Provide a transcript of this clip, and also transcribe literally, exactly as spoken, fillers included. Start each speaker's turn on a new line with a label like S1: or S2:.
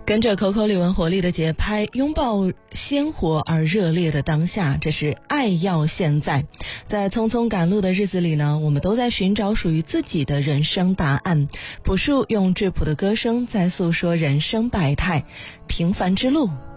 S1: 跟着Coco李玟活力的节拍，拥抱鲜活而热烈的当下，这是爱要现在。在匆匆赶路的日子里呢，我们都在寻找属于自己的人生答案。朴树用质朴的歌声在诉说人生百态，平凡之路